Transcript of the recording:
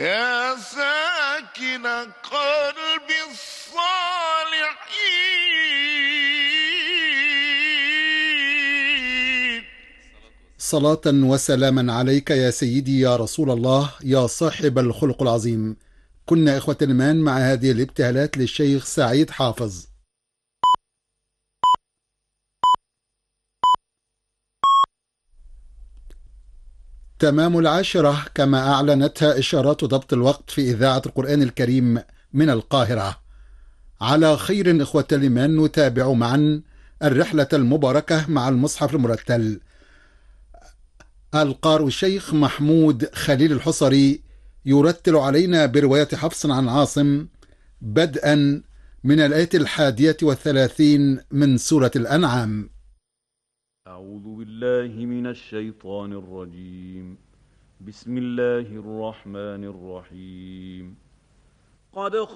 يا ساكن قلب الصالحين. صلاة وسلاما عليك يا سيدي يا رسول الله يا صاحب الخلق العظيم. كنا إخوة الإيمان مع هذه الابتهالات للشيخ سعيد حافظ. تمام 10 كما أعلنتها إشارات ضبط الوقت في إذاعة القرآن الكريم من القاهرة. على خير إخوة الإيمان، نتابع معا الرحلة المباركة مع المصحف المرتل. القارئ الشيخ محمود خليل الحصري يرتل علينا برواية حفص عن عاصم بدءا من الآية 31 من سورة الأنعام. أعوذ بالله من الشيطان الرجيم. بسم الله الرحمن الرحيم. قد